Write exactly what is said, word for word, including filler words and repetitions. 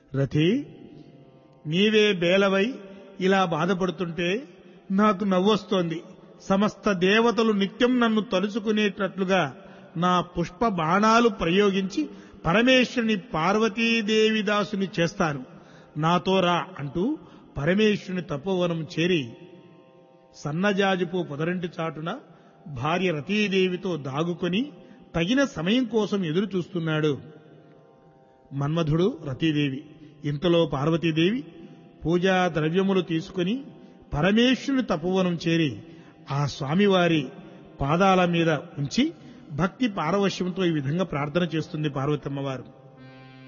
రథి, నీవే బేలవై ఇలా బాధపడుతుంటే నాకు నవ్వొస్తోంది. సమస్త దేవతలు నిత్యం నన్ను తలుచుకునేటట్లుగా నా పుష్ప బాణాలు ప్రయోగించి పరమేశ్వరుని పార్వతీదేవి దాసుని చేస్తాను, నాతో రా అంటూ పరమేశ్వరుని తపోవనం చేరి సన్నజాజిపూ పొదరింటి చాటున భార్య రతీదేవితో దాగుకొని తగిన సమయం కోసం ఎదురు చూస్తున్నాడు మన్మధుడు, రతీదేవి. ఇంతలో పార్వతీదేవి పూజా ద్రవ్యములు తీసుకుని పరమేశ్వరుని తపోవనం చేరి ఆ స్వామివారి పాదాల మీద ఉంచి భక్తి పారవశ్యంతో ఈ విధంగా ప్రార్థన చేస్తుంది పార్వతమ్మవారు.